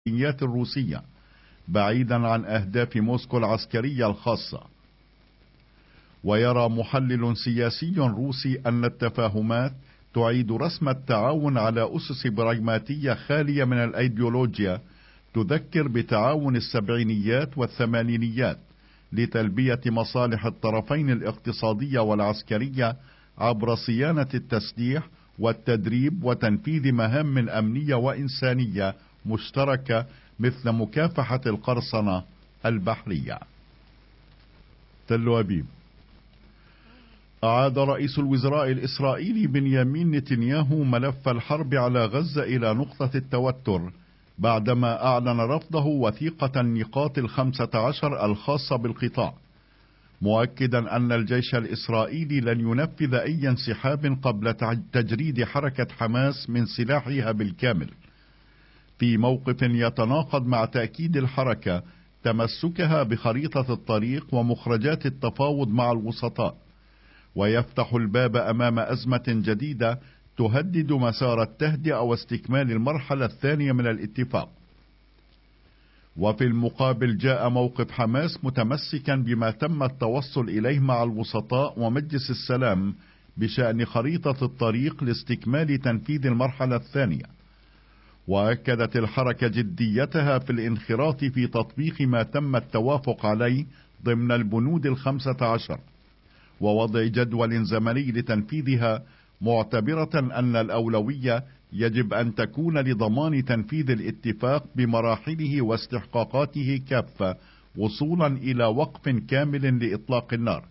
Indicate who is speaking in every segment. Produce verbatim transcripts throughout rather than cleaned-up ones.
Speaker 1: الإمكانيات الروسية بعيدا عن أهداف موسكو العسكرية الخاصة. ويرى محلل سياسي روسي أن التفاهمات تعيد رسم التعاون على أسس براغماتية خالية من الأيديولوجيا، تذكر بتعاون السبعينيات والثمانينيات لتلبية مصالح الطرفين الاقتصادية والعسكرية عبر صيانة التسليح والتدريب وتنفيذ مهام أمنية وإنسانية مشتركة مثل مكافحة القرصنة البحرية. تل أبيب. أعاد رئيس الوزراء الإسرائيلي بنيامين نتنياهو ملف الحرب على غزة إلى نقطة التوتر بعدما أعلن رفضه وثيقة النقاط الخمسة عشر الخاصة بالقطاع، مؤكدا أن الجيش الإسرائيلي لن ينفذ أي انسحاب قبل تجريد حركة حماس من سلاحها بالكامل، في موقف يتناقض مع تأكيد الحركة تمسكها بخريطة الطريق ومخرجات التفاوض مع الوسطاء، ويفتح الباب أمام أزمة جديدة تهدد مسار التهدئة واستكمال المرحلة الثانية من الاتفاق. وفي المقابل جاء موقف حماس متمسكا بما تم التوصل إليه مع الوسطاء ومجلس السلام بشأن خريطة الطريق لاستكمال تنفيذ المرحلة الثانية. وأكدت الحركة جديتها في الانخراط في تطبيق ما تم التوافق عليه ضمن البنود الخمسة عشر ووضع جدول زمني لتنفيذها، معتبرة أن الأولوية يجب أن تكون لضمان تنفيذ الاتفاق بمراحله واستحقاقاته كافة وصولا إلى وقف كامل لإطلاق النار.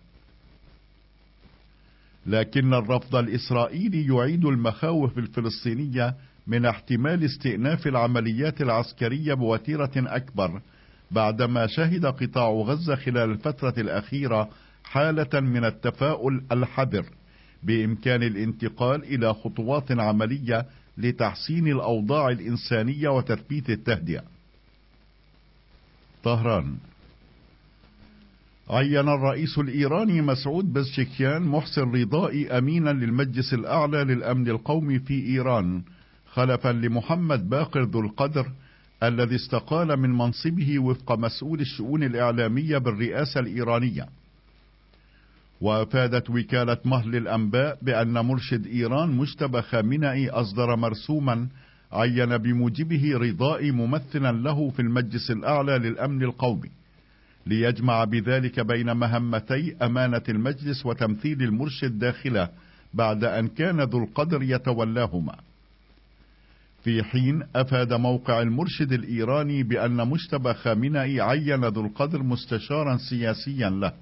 Speaker 1: لكن الرفض الإسرائيلي يعيد المخاوف الفلسطينية من احتمال استئناف العمليات العسكرية بوتيرة أكبر بعدما شهد قطاع غزة خلال الفترة الأخيرة حالة من التفاؤل الحذر بإمكان الانتقال إلى خطوات عملية لتحسين الأوضاع الإنسانية وتثبيت التهدئة. طهران. عين الرئيس الإيراني مسعود بزشكيان محسن رضائي أمينا للمجلس الأعلى للأمن القومي في إيران خلفا لمحمد باقر ذو القدر الذي استقال من منصبه وفق مسؤول الشؤون الإعلامية بالرئاسة الإيرانية. وأفادت وكالة مهل الأنباء بأن مرشد إيران مجتبى خامنئي أصدر مرسوما عين بموجبه رضائي ممثلا له في المجلس الأعلى للأمن القومي، ليجمع بذلك بين مهمتي أمانة المجلس وتمثيل المرشد داخله بعد أن كان ذو القدر يتولاهما. في حين أفاد موقع المرشد الإيراني بأن مجتبى خامنئي عين ذو القدر مستشارا سياسيا له.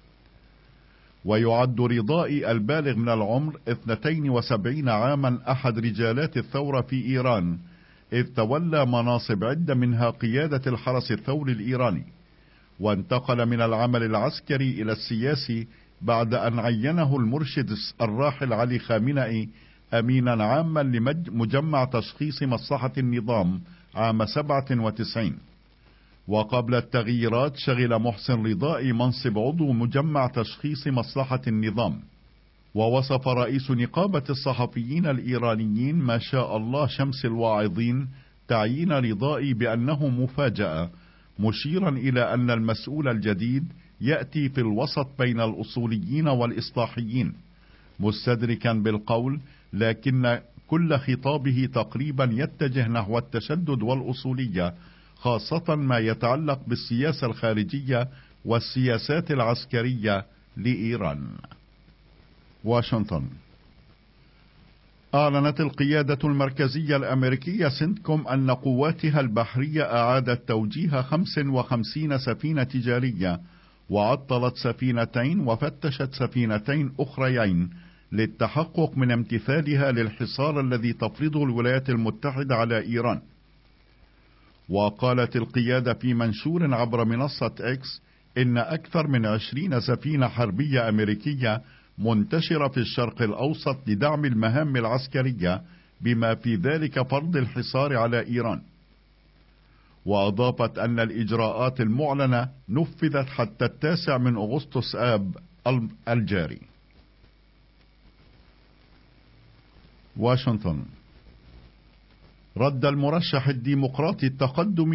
Speaker 1: ويعد رضائي البالغ من العمر اثنتين وسبعين عاما أحد رجالات الثورة في إيران، إذ تولى مناصب عدة منها قيادة الحرس الثوري الإيراني، وانتقل من العمل العسكري إلى السياسي بعد أن عينه المرشد الراحل علي خامنئي أمينا عاما لمجمع تشخيص مصلحة النظام عام سبعة وتسعين. وقبل التغييرات شغل محسن رضائي منصب عضو مجمع تشخيص مصلحة النظام. ووصف رئيس نقابة الصحفيين الإيرانيين ما شاء الله شمس الواعظين تعيين رضائي بأنه مفاجأة، مشيرا إلى أن المسؤول الجديد يأتي في الوسط بين الأصوليين والإصلاحيين، مستدركا بالقول لكن كل خطابه تقريبا يتجه نحو التشدد والأصولية، خاصة ما يتعلق بالسياسة الخارجية والسياسات العسكرية لإيران. واشنطن. أعلنت القيادة المركزية الأمريكية سنتكوم أن قواتها البحرية أعادت توجيه خمس وخمسين سفينة تجارية، وعطلت سفينتين وفتشت سفينتين أخريين للتحقق من امتثالها للحصار الذي تفرضه الولايات المتحدة على إيران. وقالت القيادة في منشور عبر منصة إكس إن أكثر من عشرين سفينة حربية أمريكية منتشرة في الشرق الأوسط لدعم المهام العسكرية، بما في ذلك فرض الحصار على إيران. وأضافت أن الإجراءات المعلنة نفذت حتى التاسع من أغسطس آب الجاري. واشنطن. رد المرشح الديمقراطي التقدمي